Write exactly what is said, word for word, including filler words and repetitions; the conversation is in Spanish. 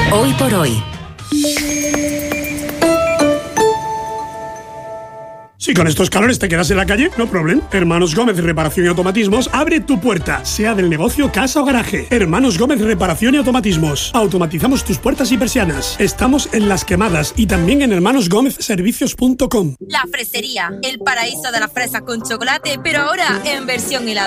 Hoy por hoy. Si con estos calores te quedas en la calle, no problem. Hermanos Gómez Reparación y Automatismos abre tu puerta, sea del negocio, casa o garaje. Hermanos Gómez Reparación y Automatismos. Automatizamos tus puertas y persianas. Estamos en Las Quemadas y también en hermanos gómez servicios punto com. La Fresería, el paraíso de la fresa con chocolate, pero ahora en versión helada.